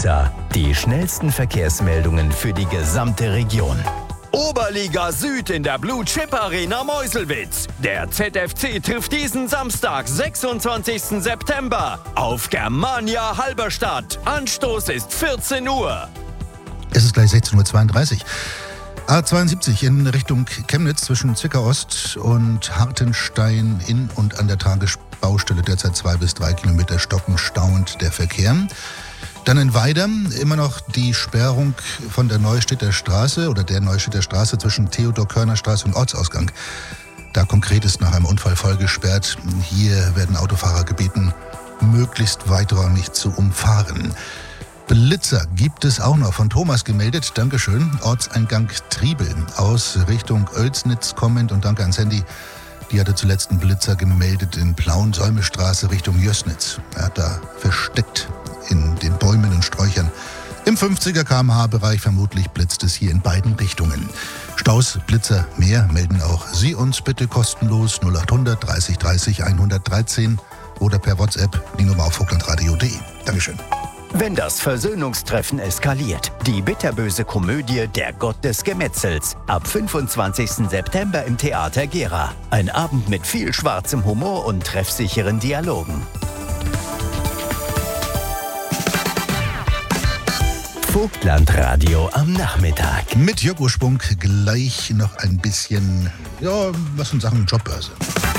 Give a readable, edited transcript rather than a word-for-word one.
Blitzer. Die schnellsten Verkehrsmeldungen für die gesamte Region. Oberliga Süd in der Blue Chip Arena Meuselwitz. Der ZFC trifft diesen Samstag, 26. September auf Germania Halberstadt. Anstoß ist 14 Uhr. Es ist gleich 16.32 Uhr. A72 in Richtung Chemnitz zwischen Zwickau Ost und Hartenstein in und an der Tagesbaustelle derzeit 2 bis 3 Kilometer stauend der Verkehr. Dann in Weida immer noch die Sperrung von der Neustädter Straße oder der Neustädter Straße zwischen Theodor-Körner-Straße und Ortsausgang. Da konkret ist nach einem Unfall voll gesperrt. Hier werden Autofahrer gebeten, möglichst weiträumig zu umfahren. Blitzer gibt es auch noch, von Thomas gemeldet. Dankeschön. Ortseingang Triebel aus Richtung Oelsnitz kommend und danke an Sandy. Die hatte zuletzt einen Blitzer gemeldet in Plauen-Säume-Straße Richtung Jössnitz. Er hat da versteckt in den Bäumen und Sträuchern. Im 50er km/h-Bereich vermutlich blitzt es hier in beiden Richtungen. Staus, Blitzer, mehr melden auch Sie uns bitte kostenlos 0800 30 30 113 oder per WhatsApp die Nummer auf vogtlandradio.de. Dankeschön. Wenn das Versöhnungstreffen eskaliert. Die bitterböse Komödie Der Gott des Gemetzels. Ab 25. September im Theater Gera. Ein Abend mit viel schwarzem Humor und treffsicheren Dialogen. Vogtlandradio am Nachmittag. Mit Jörg Ursprung gleich noch ein bisschen, was in Sachen Jobbörse.